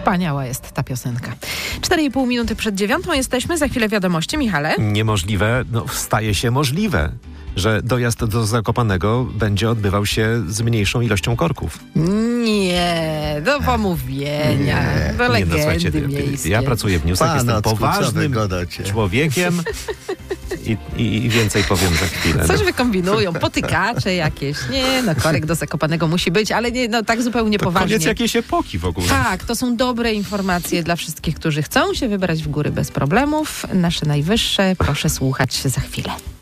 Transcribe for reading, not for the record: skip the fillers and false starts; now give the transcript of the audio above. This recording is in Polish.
Wspaniała jest ta piosenka. 4,5 minuty przed 9 jesteśmy. Za chwilę wiadomości. Michale? Niemożliwe, staje się możliwe, że dojazd do Zakopanego będzie odbywał się z mniejszą ilością korków. Nie, do pomówienia, do legendy miejskie. Ja pracuję w newsach, jestem poważnym człowiekiem i więcej powiem za chwilę. Coś wykombinują, potykacze jakieś. Nie, korek do Zakopanego musi być, ale nie, tak zupełnie to poważnie. Koniec jakiejś epoki w ogóle. Tak, to są dobre informacje dla wszystkich, którzy chcą się wybrać w góry bez problemów. Nasze najwyższe, proszę słuchać za chwilę.